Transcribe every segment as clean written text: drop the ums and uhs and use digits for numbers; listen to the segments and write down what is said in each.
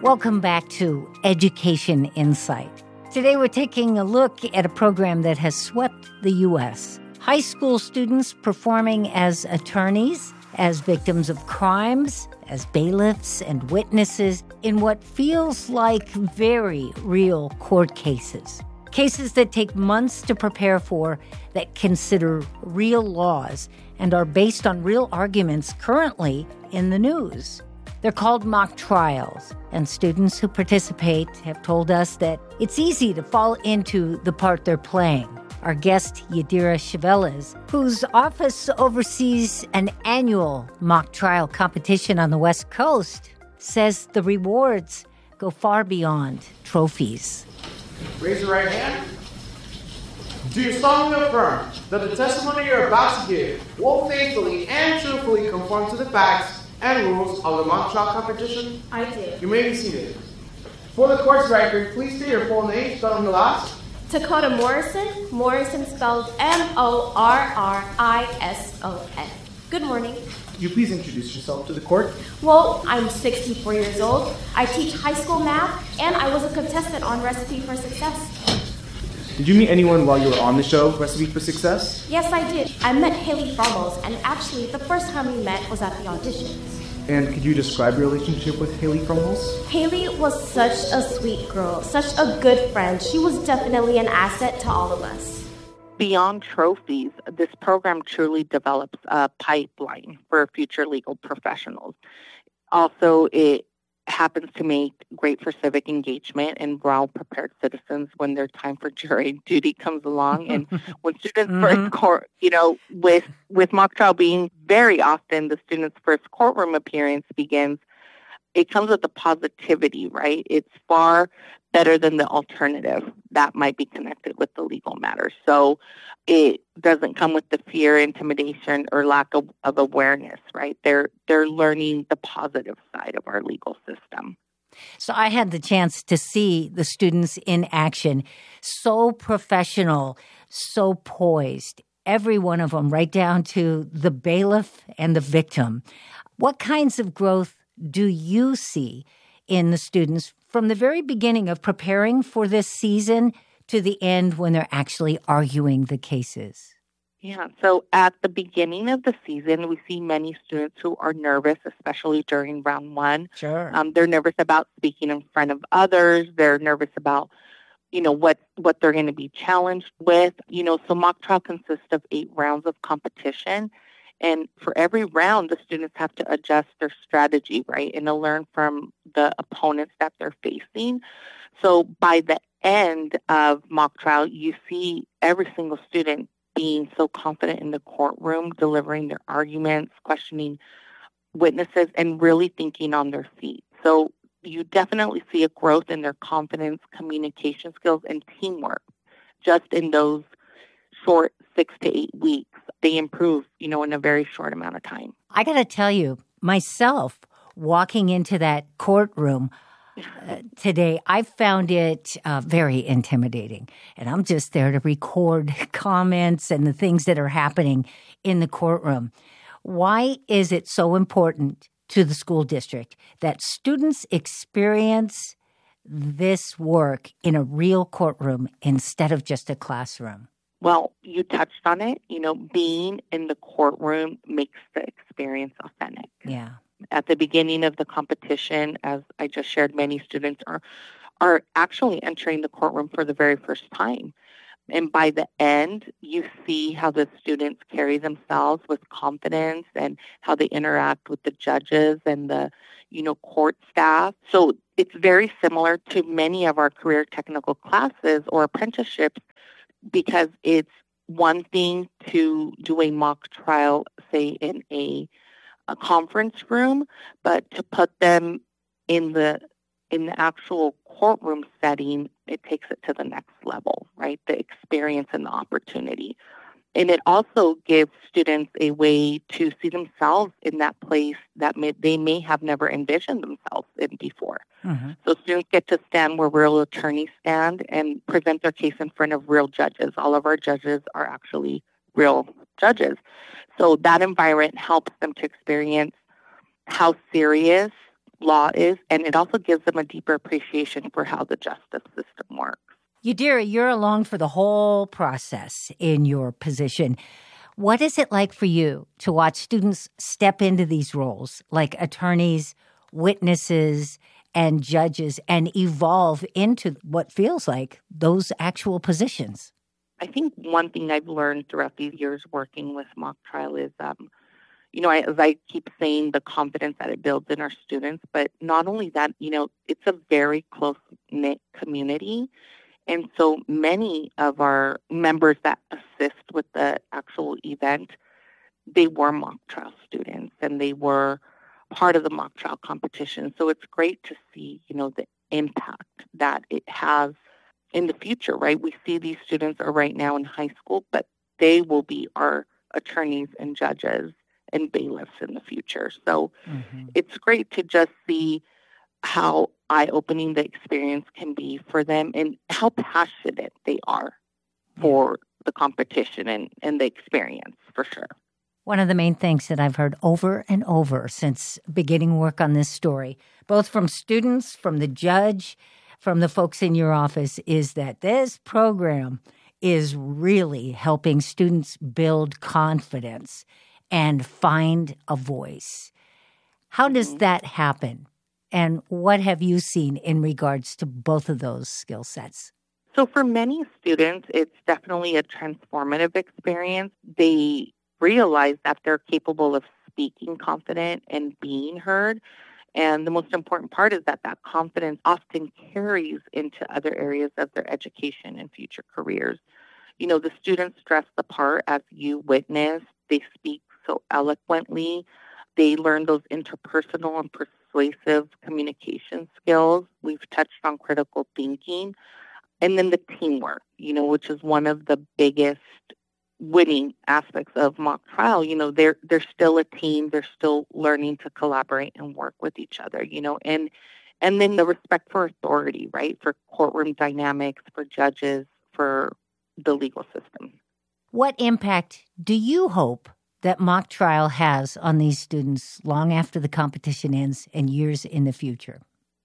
Welcome back to Education Insight. Today we're taking a look at a program that has swept the U.S. High school students performing as attorneys, as victims of crimes, as bailiffs and witnesses in what feels like very real court cases. Cases that take months to prepare for, that consider real laws, and are based on real arguments currently in the news. They're called mock trials, and students who participate have told us that it's easy to fall into the part they're playing. Our guest, Yadira Cheveles, whose office oversees an annual mock trial competition on the West Coast, says the rewards go far beyond trophies. Raise your right hand. Do you solemnly affirm that the testimony you're about to give will faithfully and truthfully conform to the facts and rules of the mock trial competition? I do. You may be seated. For the court's record, please state your full name, spelled on the last. Dakota Morrison spelled Morrison. Good morning. Could you please introduce yourself to the court? Well, I'm 64 years old. I teach high school math, and I was a contestant on Recipe for Success. Did you meet anyone while you were on the show, Recipe for Success? Yes, I did. I met Haley Fromos, and actually, the first time we met was at the auditions. And could you describe your relationship with Haley Fromos? Haley was such a sweet girl, such a good friend. She was definitely an asset to all of us. Beyond trophies, this program truly develops a pipeline for future legal professionals. Also, it happens to make great for civic engagement and well-prepared citizens when their time for jury duty comes along. And when students first court, with mock trial being very often the student's first courtroom appearance begins, it comes with the positivity, right? It's far better than the alternative that might be connected with the legal matter. So it doesn't come with the fear, intimidation, or lack of awareness, right? They're learning the positive side of our legal system. So I had the chance to see the students in action, so professional, so poised, every one of them, right down to the bailiff and the victim. What kinds of growth do you see in the students from the very beginning of preparing for this season to the end when they're actually arguing the cases? Yeah, so at the beginning of the season, we see many students who are nervous, especially during round one. Sure. They're nervous about speaking in front of others. They're nervous about, what they're going to be challenged with. So mock trial consists of 8 rounds of competition. And for every round, the students have to adjust their strategy, right, and to learn from the opponents that they're facing. So by the end of mock trial, you see every single student being so confident in the courtroom, delivering their arguments, questioning witnesses, and really thinking on their feet. So you definitely see a growth in their confidence, communication skills, and teamwork just in those short 6 to 8 weeks. They improve, in a very short amount of time. I got to tell you, myself, walking into that courtroom today, I found it very intimidating. And I'm just there to record comments and the things that are happening in the courtroom. Why is it so important to the school district that students experience this work in a real courtroom instead of just a classroom? Well, you touched on it. Being in the courtroom makes the experience authentic. Yeah. At the beginning of the competition, as I just shared, many students are actually entering the courtroom for the very first time. And by the end, you see how the students carry themselves with confidence and how they interact with the judges and the, court staff. So it's very similar to many of our career technical classes or apprenticeships, because it's one thing to do a mock trial, say, in a conference room, but to put them in the actual courtroom setting, it takes it to the next level, right? The experience and the opportunity. And it also gives students a way to see themselves in that place that they may have never envisioned themselves in before. Mm-hmm. So students get to stand where real attorneys stand and present their case in front of real judges. All of our judges are actually real judges. So that environment helps them to experience how serious law is, and it also gives them a deeper appreciation for how the justice system works. Yadira, you're along for the whole process in your position. What is it like for you to watch students step into these roles, like attorneys, witnesses, and judges, and evolve into what feels like those actual positions? I think one thing I've learned throughout these years working with mock trial is, as I keep saying, the confidence that it builds in our students. But not only that, it's a very close-knit community. And so many of our members that assist with the actual event, they were mock trial students and they were part of the mock trial competition. So it's great to see, the impact that it has in the future, right? We see these students are right now in high school, but they will be our attorneys and judges and bailiffs in the future. So It's great to just see how eye-opening the experience can be for them and how passionate they are for the competition and the experience, for sure. One of the main things that I've heard over and over since beginning work on this story, both from students, from the judge, from the folks in your office, is that this program is really helping students build confidence and find a voice. How does that happen? And what have you seen in regards to both of those skill sets? So for many students, it's definitely a transformative experience. They realize that they're capable of speaking confident and being heard. And the most important part is that confidence often carries into other areas of their education and future careers. The students dress the part as you witnessed. They speak so eloquently. They learn those interpersonal and persuasive communication skills. We've touched on critical thinking. And then the teamwork, which is one of the biggest winning aspects of mock trial. They're still a team. They're still learning to collaborate and work with each other, and then the respect for authority, right? For courtroom dynamics, for judges, for the legal system. What impact do you hope that mock trial has on these students long after the competition ends and years in the future?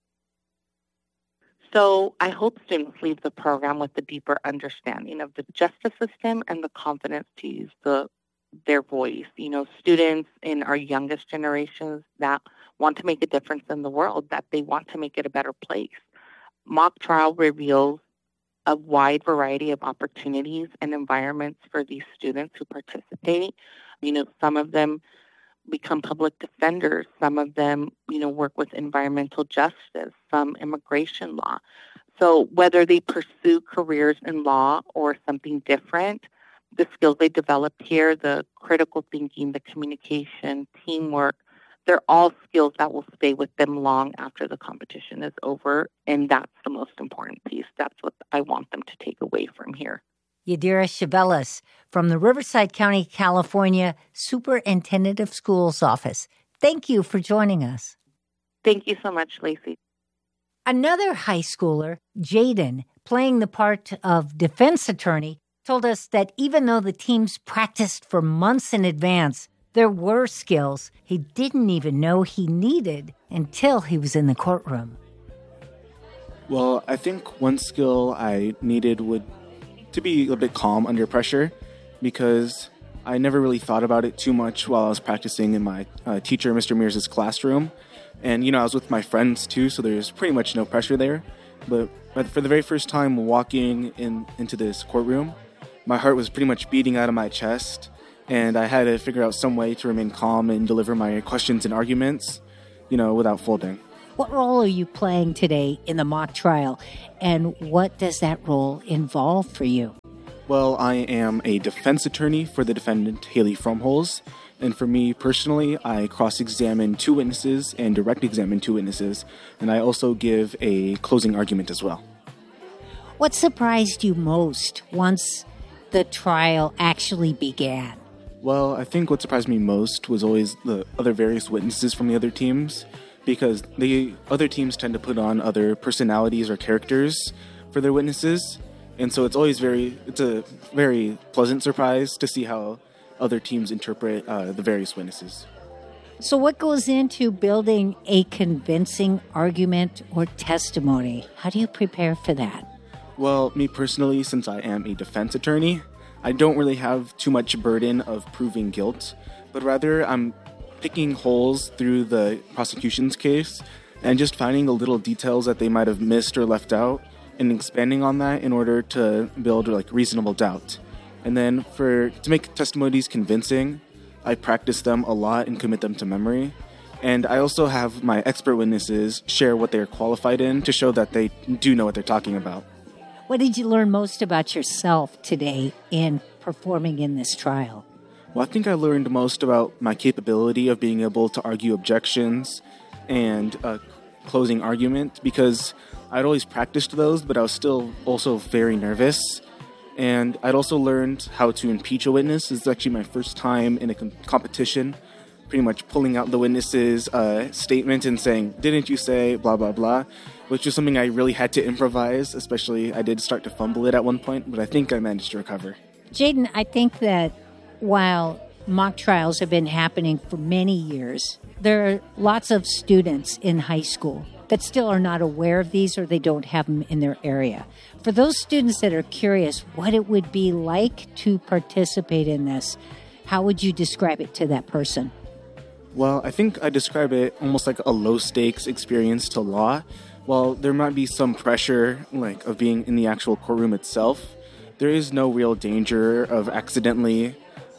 So I hope students leave the program with a deeper understanding of the justice system and the confidence to use their voice. Students in our youngest generations that want to make a difference in the world, that they want to make it a better place. Mock trial reveals a wide variety of opportunities and environments for these students who participate. Some of them become public defenders. Some of them, work with environmental justice, some immigration law. So whether they pursue careers in law or something different, the skills they develop here, the critical thinking, the communication, teamwork, they're all skills that will stay with them long after the competition is over. And that's the most important piece. That's what I want them to take away from here. Yadira Chavelas from the Riverside County, California Superintendent of Schools Office. Thank you for joining us. Thank you so much, Lacey. Another high schooler, Jaden, playing the part of defense attorney, told us that even though the teams practiced for months in advance, there were skills he didn't even know he needed until he was in the courtroom. Well, I think one skill I needed would to be a bit calm under pressure, because I never really thought about it too much while I was practicing in my teacher, Mr. Mears' classroom. And, I was with my friends too, so there's pretty much no pressure there. But for the very first time walking into this courtroom, my heart was pretty much beating out of my chest, and I had to figure out some way to remain calm and deliver my questions and arguments, without folding. What role are you playing today in the mock trial, and what does that role involve for you? Well, I am a defense attorney for the defendant, Haley Fromholz, and for me personally, I cross-examine 2 witnesses and direct examine 2 witnesses, and I also give a closing argument as well. What surprised you most once the trial actually began? Well, I think what surprised me most was always the other various witnesses from the other teams, because the other teams tend to put on other personalities or characters for their witnesses. And so it's a very pleasant surprise to see how other teams interpret the various witnesses. So what goes into building a convincing argument or testimony? How do you prepare for that? Well, me personally, since I am a defense attorney, I don't really have too much burden of proving guilt, but rather I'm picking holes through the prosecution's case and just finding the little details that they might have missed or left out and expanding on that in order to build reasonable doubt. And then to make testimonies convincing, I practice them a lot and commit them to memory. And I also have my expert witnesses share what they're qualified in to show that they do know what they're talking about. What did you learn most about yourself today in performing in this trial? Well, I think I learned most about my capability of being able to argue objections and closing argument, because I'd always practiced those, but I was still also very nervous. And I'd also learned how to impeach a witness. This is actually my first time in a competition, pretty much pulling out the witness's statement and saying, "Didn't you say blah, blah, blah?" Which was something I really had to improvise, especially I did start to fumble it at one point, but I think I managed to recover. Jaden, I think that while mock trials have been happening for many years, there are lots of students in high school that still are not aware of these or they don't have them in their area. For those students that are curious what it would be like to participate in this, how would you describe it to that person? Well, I think I describe it almost like a low-stakes experience to law. While there might be some pressure of being in the actual courtroom itself, there is no real danger of accidentally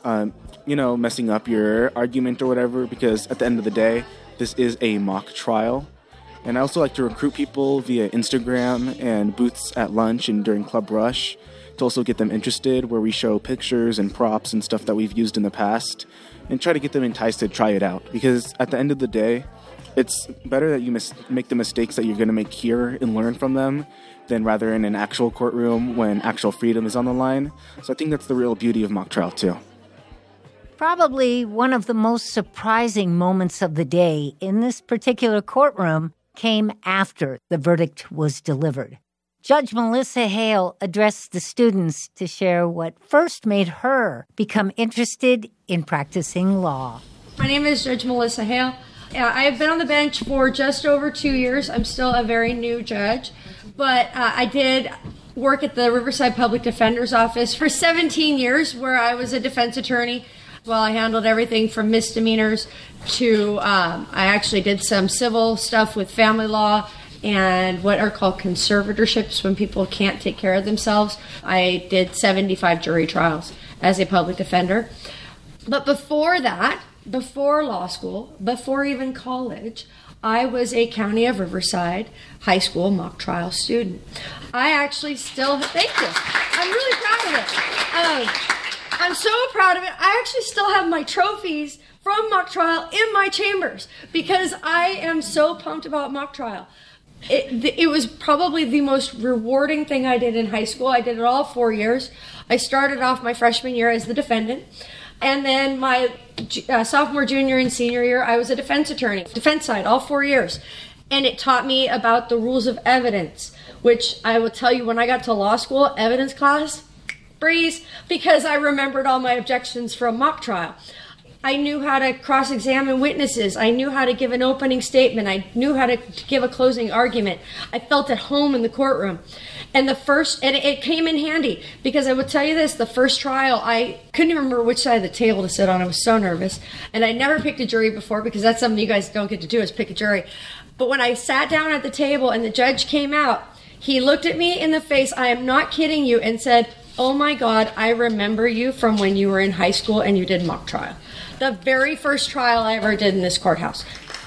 messing up your argument or whatever, because at the end of the day, this is a mock trial. And I also like to recruit people via Instagram and booths at lunch and during Club Rush to also get them interested, where we show pictures and props and stuff that we've used in the past and try to get them enticed to try it out. Because at the end of the day, it's better that you make the mistakes that you're going to make here and learn from them than rather in an actual courtroom when actual freedom is on the line. So I think that's the real beauty of mock trial too. Probably one of the most surprising moments of the day in this particular courtroom came after the verdict was delivered. Judge Melissa Hale addressed the students to share what first made her become interested in practicing law. My name is Judge Melissa Hale. I have been on the bench for just over 2 years. I'm still a very new judge, but I did work at the Riverside Public Defender's Office for 17 years, where I was a defense attorney. Well, I handled everything from misdemeanors to I actually did some civil stuff with family law and what are called conservatorships when people can't take care of themselves. I did 75 jury trials as a public defender. But before that, before law school, before even college, I was a County of Riverside high school mock trial student. I actually still, thank you. I'm really proud of it. I'm so proud of it. I actually still have my trophies from mock trial in my chambers because I am so pumped about mock trial. It was probably the most rewarding thing I did in high school. I did it all 4 years. I started off my freshman year as the defendant. And then my sophomore, junior, and senior year, I was a defense attorney, defense side, all 4 years. And it taught me about the rules of evidence, which I will tell you, when I got to law school, evidence class, breeze, because I remembered all my objections from mock trial. I knew how to cross-examine witnesses. I knew how to give an opening statement. I knew how to give a closing argument. I felt at home in the courtroom. And it came in handy, because I will tell you this, the first trial, I couldn't even remember which side of the table to sit on. I was so nervous. And I never picked a jury before, because that's something you guys don't get to do, is pick a jury. But when I sat down at the table and the judge came out, he looked at me in the face, I am not kidding you, and said, "Oh my God, I remember you from when you were in high school and you did mock trial." The very first trial I ever did in this courthouse.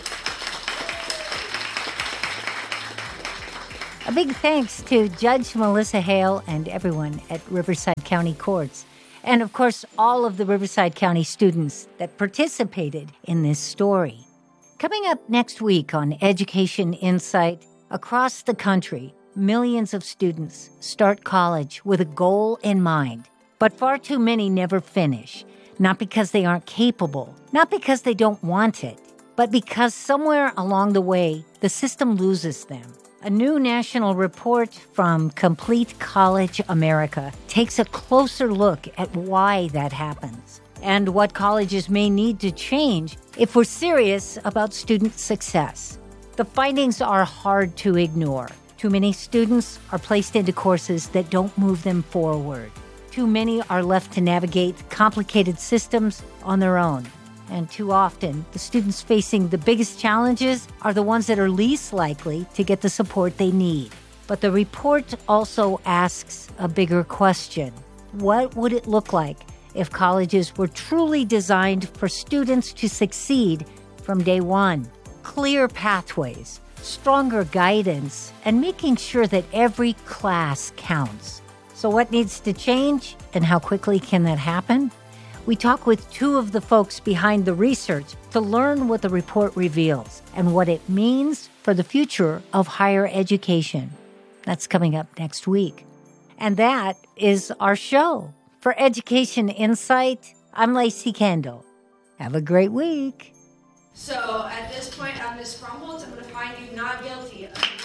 A big thanks to Judge Melissa Hale and everyone at Riverside County Courts. And of course, all of the Riverside County students that participated in this story. Coming up next week on Education Insight, across the country, millions of students start college with a goal in mind, but far too many never finish. Not because they aren't capable, not because they don't want it, but because somewhere along the way, the system loses them. A new national report from Complete College America takes a closer look at why that happens. and what colleges may need to change if we're serious about student success. The findings are hard to ignore. Too many students are placed into courses that don't move them forward. Too many are left to navigate complicated systems on their own. And too often, the students facing the biggest challenges are the ones that are least likely to get the support they need. But the report also asks a bigger question. What would it look like if colleges were truly designed for students to succeed from day one? Clear pathways, stronger guidance, and making sure that every class counts. So what needs to change, and how quickly can that happen? We talk with two of the folks behind the research to learn what the report reveals and what it means for the future of higher education. That's coming up next week. And that is our show. For Education Insight, I'm Lacey Kendall. Have a great week. So at this point, Ms. Frumholtz, I'm going to find you not guilty.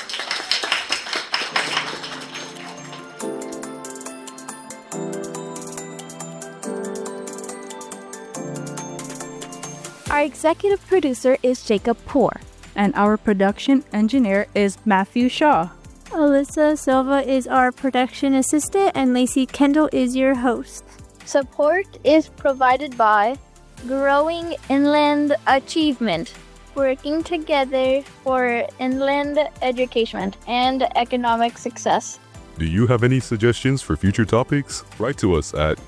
Our executive producer is Jacob Poor. And our production engineer is Matthew Shaw. Alyssa Silva is our production assistant, and Lacey Kendall is your host. Support is provided by Growing Inland Achievement, working together for inland education and economic success. Do you have any suggestions for future topics? Write to us at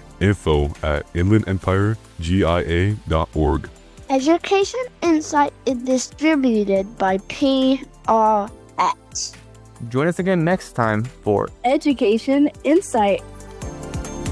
info@inlandempiregia.org. Education Insight is distributed by PRX. Join us again next time for Education Insight.